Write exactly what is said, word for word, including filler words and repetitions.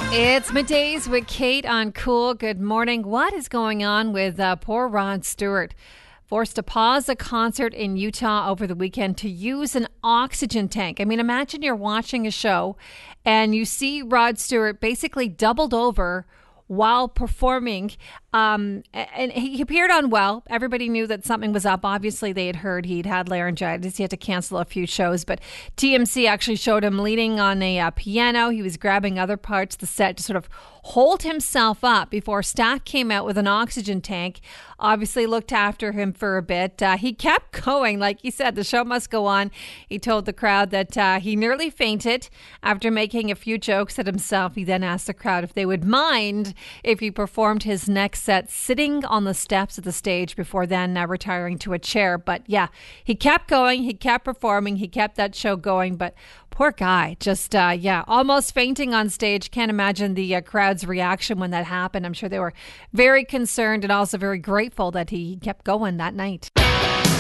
It's middays with Kate on Cool. Good morning. What is going on with uh, poor Rod Stewart? Forced to pause a concert in Utah over the weekend to use an oxygen tank. I mean, imagine you're watching a show and you see Rod Stewart basically doubled over while performing. Um, and he appeared unwell. Everybody knew that something was up. Obviously, they had heard he'd had laryngitis. He had to cancel a few shows. But T M C actually showed him leaning on a uh, piano. He was grabbing other parts of the set to sort of hold himself up before staff came out with an oxygen tank. Obviously looked after him for a bit. Uh, he kept going. Like he said, the show must go on. He told the crowd that uh, he nearly fainted after making a few jokes at himself. He then asked the crowd if they would mind if he performed his next set sitting on the steps of the stage before then uh, retiring to a chair. But yeah, he kept going. He kept performing. He kept that show going. But poor guy, just, uh, yeah, almost fainting on stage. Can't imagine the uh, crowd's reaction when that happened. I'm sure they were very concerned and also very grateful that he kept going that night.